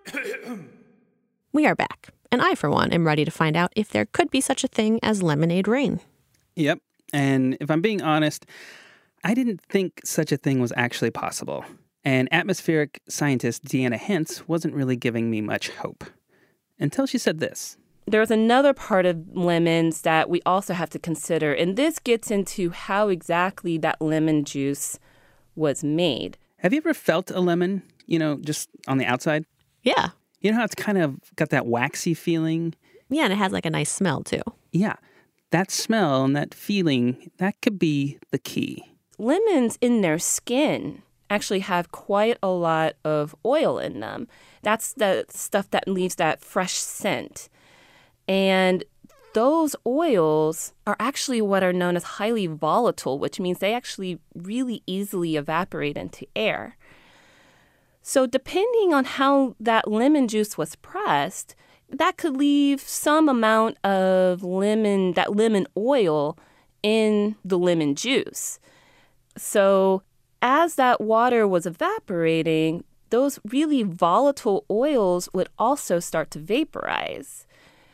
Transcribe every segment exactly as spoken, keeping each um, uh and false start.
We are back, and I, for one, am ready to find out if there could be such a thing as lemonade rain. Yep, and if I'm being honest, I didn't think such a thing was actually possible. And atmospheric scientist Deanna Hentz wasn't really giving me much hope. Until she said this. There's another part of lemons that we also have to consider, and this gets into how exactly that lemon juice was made. Have you ever felt a lemon, you know, just on the outside? Yeah. You know how it's kind of got that waxy feeling? Yeah, and it has like a nice smell, too. Yeah. That smell and that feeling, that could be the key. Lemons in their skin actually have quite a lot of oil in them. That's the stuff that leaves that fresh scent. And those oils are actually what are known as highly volatile, which means they actually really easily evaporate into air. So depending on how that lemon juice was pressed, that could leave some amount of lemon, that lemon oil in the lemon juice. So as that water was evaporating, those really volatile oils would also start to vaporize.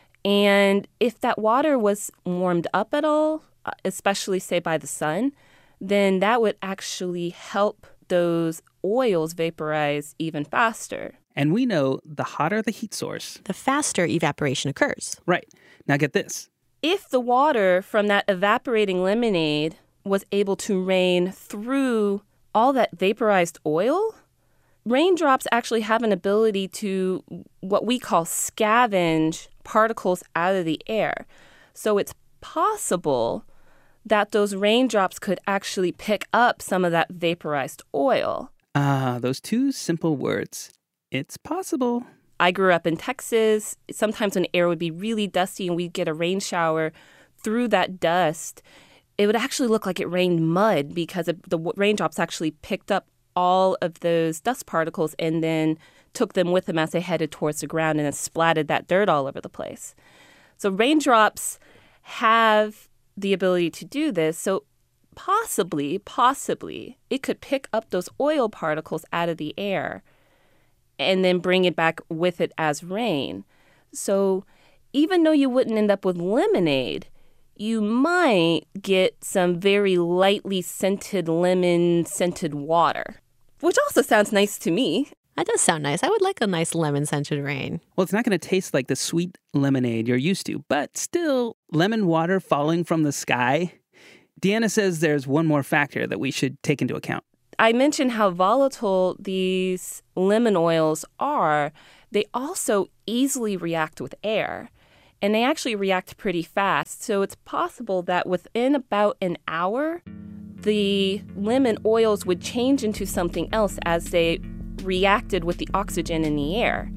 And if that water was warmed up at all, especially, say, by the sun, then that would actually help those oils vaporize even faster. And we know the hotter the heat source, the faster evaporation occurs. Right. Now get this. If the water from that evaporating lemonade was able to rain through all that vaporized oil, raindrops actually have an ability to what we call scavenge particles out of the air. So it's possible that those raindrops could actually pick up some of that vaporized oil. Ah, those two simple words. It's possible. I grew up in Texas. Sometimes when air would be really dusty and we'd get a rain shower, through that dust, it would actually look like it rained mud because it, the raindrops actually picked up all of those dust particles and then took them with them as they headed towards the ground and then splattered that dirt all over the place. So raindrops have the ability to do this. So possibly, possibly, it could pick up those oil particles out of the air and then bring it back with it as rain. So even though you wouldn't end up with lemonade, you might get some very lightly scented lemon-scented water, which also sounds nice to me. That does sound nice. I would like a nice lemon-scented rain. Well, it's not going to taste like the sweet lemonade you're used to, but still, lemon water falling from the sky. Deanna says there's one more factor that we should take into account. I mentioned how volatile these lemon oils are. They also easily react with air, and they actually react pretty fast. So it's possible that within about an hour, the lemon oils would change into something else as they reacted with the oxygen in the air.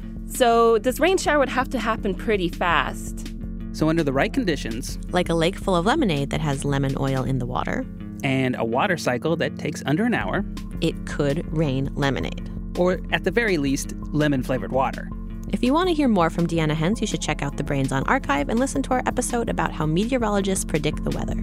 So this rain shower would have to happen pretty fast. So under the right conditions, like a lake full of lemonade that has lemon oil in the water, and a water cycle that takes under an hour, it could rain lemonade. Or at the very least, lemon-flavored water. If you want to hear more from Deanna Hentz, you should check out the Brains On archive and listen to our episode about how meteorologists predict the weather.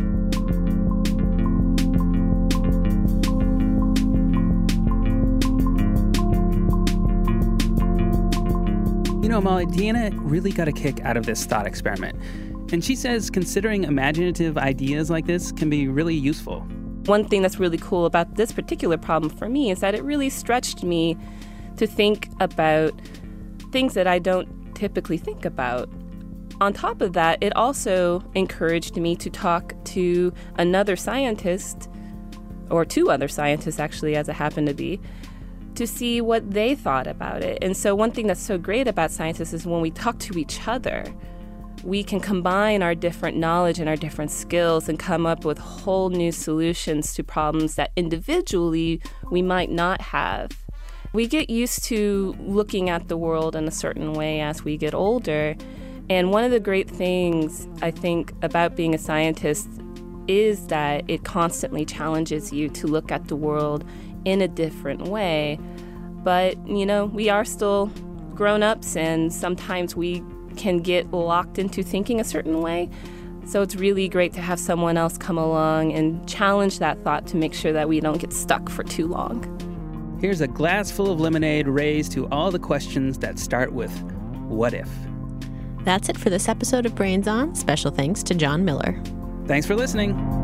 You know, Molly, Deanna really got a kick out of this thought experiment. And she says considering imaginative ideas like this can be really useful. One thing that's really cool about this particular problem for me is that it really stretched me to think about things that I don't typically think about. On top of that, it also encouraged me to talk to another scientist, or two other scientists actually, as it happened to be, to see what they thought about it. And so one thing that's so great about scientists is when we talk to each other, we can combine our different knowledge and our different skills and come up with whole new solutions to problems that individually we might not have. We get used to looking at the world in a certain way as we get older. And one of the great things, I think, about being a scientist is that it constantly challenges you to look at the world in a different way. But, you know, we are still grown-ups, and sometimes we can get locked into thinking a certain way. So it's really great to have someone else come along and challenge that thought to make sure that we don't get stuck for too long. Here's a glass full of lemonade raised to all the questions that start with, what if? That's it for this episode of Brains On. Special thanks to John Miller. Thanks for listening.